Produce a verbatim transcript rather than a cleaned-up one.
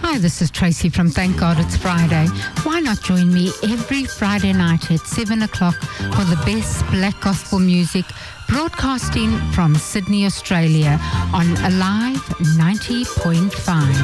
Hi, this is Tracy from Thank God It's Friday. Why not join me every Friday night at seven o'clock for the best black gospel music, broadcasting from Sydney, Australia on Alive ninety point five.